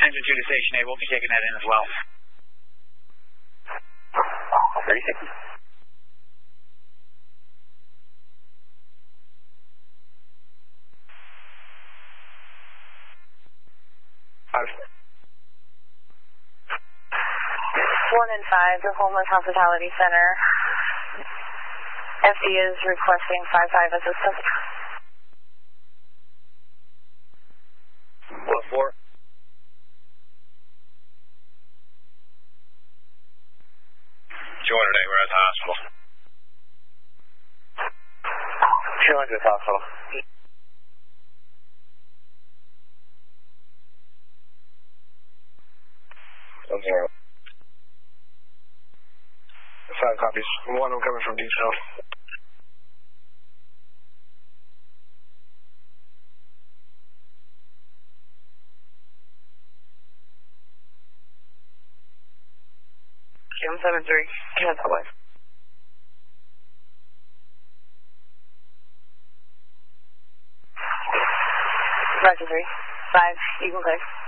Engine 2 to Station A, we'll be taking that in as well. 36. One and 5, the Homeless Hospitality Center. FD is requesting 5-5 assistance. 1-4. 208, we're at the hospital. 200 hospital. 10. 5 copies. One of them coming from deep south. Kim 73, cancel it. Roger 3, 5, you can clear.